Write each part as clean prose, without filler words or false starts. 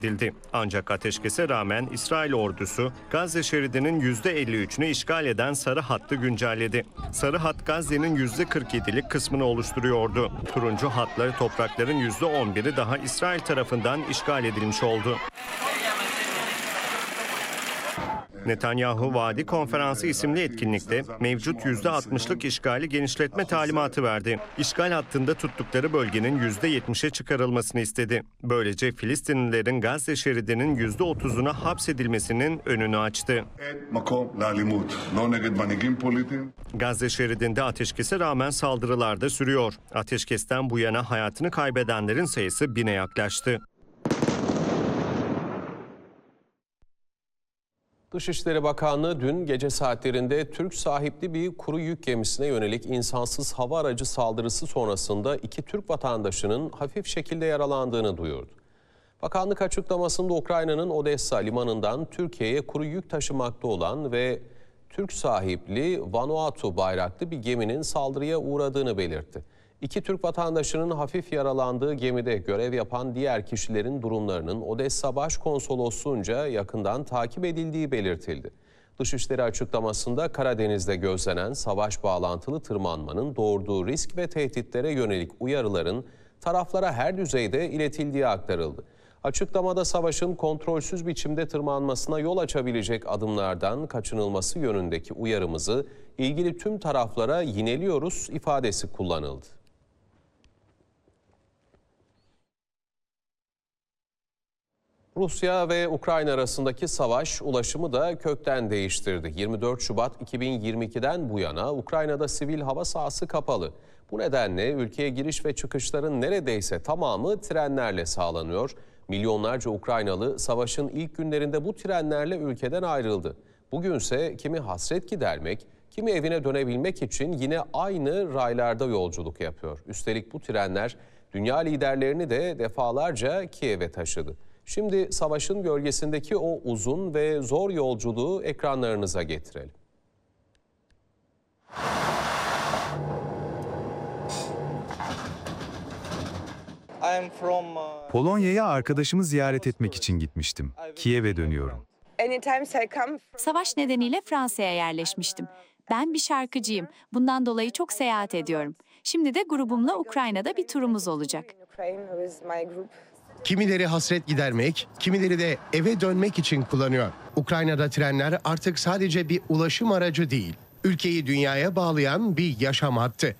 edildi. Ancak ateşkese rağmen İsrail ordusu Gazze şeridinin %53'ünü işgal eden sarı hattı güncelledi. Sarı hat Gazze'nin %47'lik kısmını oluşturuyordu. Turuncu hatları toprakların %11'i daha İsrail tarafından işgal edilmiş oldu. Netanyahu Vadi Konferansı isimli etkinlikte mevcut %60'lık işgali genişletme talimatı verdi. İşgal hattında tuttukları bölgenin %70'e çıkarılmasını istedi. Böylece Filistinlilerin Gazze şeridinin %30'una hapsedilmesinin önünü açtı. Gazze şeridinde ateşkese rağmen saldırılar da sürüyor. Ateşkesten bu yana hayatını kaybedenlerin sayısı 1000'e yaklaştı. Dışişleri Bakanlığı dün gece saatlerinde Türk sahipli bir kuru yük gemisine yönelik insansız hava aracı saldırısı sonrasında 2 Türk vatandaşının hafif şekilde yaralandığını duyurdu. Bakanlık açıklamasında Ukrayna'nın Odessa limanından Türkiye'ye kuru yük taşımakta olan ve Türk sahipli Vanuatu bayraklı bir geminin saldırıya uğradığını belirtti. 2 Türk vatandaşının hafif yaralandığı gemide görev yapan diğer kişilerin durumlarının Odessa Başkonsolosluğunca yakından takip edildiği belirtildi. Dışişleri açıklamasında Karadeniz'de gözlenen savaş bağlantılı tırmanmanın doğurduğu risk ve tehditlere yönelik uyarıların taraflara her düzeyde iletildiği aktarıldı. Açıklamada savaşın kontrolsüz biçimde tırmanmasına yol açabilecek adımlardan kaçınılması yönündeki uyarımızı ilgili tüm taraflara yineliyoruz ifadesi kullanıldı. Rusya ve Ukrayna arasındaki savaş ulaşımı da kökten değiştirdi. 24 Şubat 2022'den bu yana Ukrayna'da sivil hava sahası kapalı. Bu nedenle ülkeye giriş ve çıkışların neredeyse tamamı trenlerle sağlanıyor. Milyonlarca Ukraynalı savaşın ilk günlerinde bu trenlerle ülkeden ayrıldı. Bugünse kimi hasret gidermek, kimi evine dönebilmek için yine aynı raylarda yolculuk yapıyor. Üstelik bu trenler dünya liderlerini de defalarca Kiev'e taşıdı. Şimdi savaşın gölgesindeki o uzun ve zor yolculuğu ekranlarınıza getirelim. Polonya'ya arkadaşımı ziyaret etmek için gitmiştim. Kiev'e dönüyorum. Savaş nedeniyle Fransa'ya yerleşmiştim. Ben bir şarkıcıyım. Bundan dolayı çok seyahat ediyorum. Şimdi de grubumla Ukrayna'da bir turumuz olacak. Kimileri hasret gidermek, kimileri de eve dönmek için kullanıyor. Ukrayna'da trenler artık sadece bir ulaşım aracı değil, ülkeyi dünyaya bağlayan bir yaşam hattı.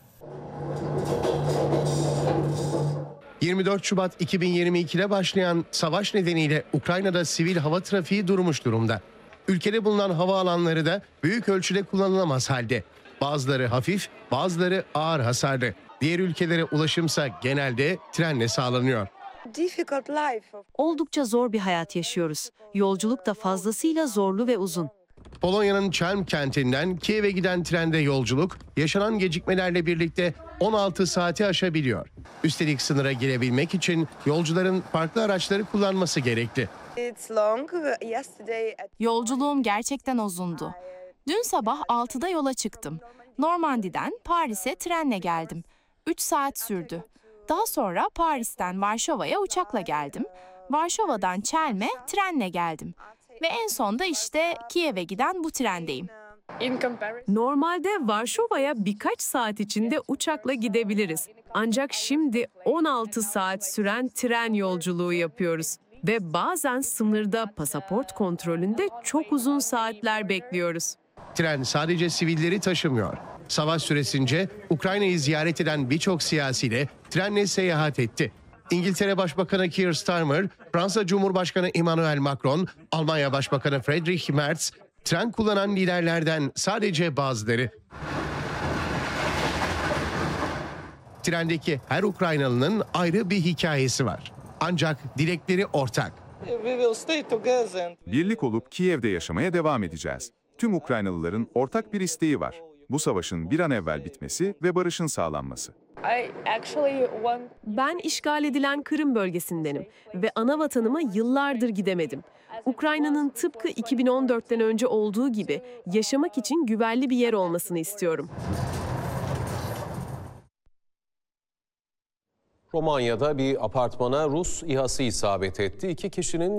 24 Şubat 2022'de başlayan savaş nedeniyle Ukrayna'da sivil hava trafiği durmuş durumda. Ülkede bulunan havaalanları da büyük ölçüde kullanılamaz halde. Bazıları hafif, bazıları ağır hasarlı. Diğer ülkelere ulaşımsa genelde trenle sağlanıyor. Oldukça zor bir hayat yaşıyoruz. Yolculuk da fazlasıyla zorlu ve uzun. Polonya'nın Chelm kentinden Kiev'e giden trende yolculuk yaşanan gecikmelerle birlikte 16 saati aşabiliyor. Üstelik sınıra girebilmek için yolcuların farklı araçları kullanması gerekli. Yolculuğum gerçekten uzundu. Dün sabah 6'da yola çıktım. Normandi'den Paris'e trenle geldim. 3 saat sürdü. Daha sonra Paris'ten Varşova'ya uçakla geldim. Varşova'dan Chelm'e trenle geldim. Ve en son da işte Kiev'e giden bu trendeyim. Normalde Varşova'ya birkaç saat içinde uçakla gidebiliriz. Ancak şimdi 16 saat süren tren yolculuğu yapıyoruz. Ve bazen sınırda pasaport kontrolünde çok uzun saatler bekliyoruz. Tren sadece sivilleri taşımıyor. Savaş süresince Ukrayna'yı ziyaret eden birçok siyasi de trenle seyahat etti. İngiltere Başbakanı Keir Starmer, Fransa Cumhurbaşkanı Emmanuel Macron, Almanya Başbakanı Friedrich Merz, tren kullanan liderlerden sadece bazıları. Trendeki her Ukraynalının ayrı bir hikayesi var. Ancak dilekleri ortak. Birlik olup Kiev'de yaşamaya devam edeceğiz. Tüm Ukraynalıların ortak bir isteği var. Bu savaşın bir an evvel bitmesi ve barışın sağlanması. Ben işgal edilen Kırım bölgesindenim ve ana vatanıma yıllardır gidemedim. Ukrayna'nın tıpkı 2014'ten önce olduğu gibi yaşamak için güvenli bir yer olmasını istiyorum. Romanya'da bir apartmana Rus İHA'sı isabet etti. 2 kişinin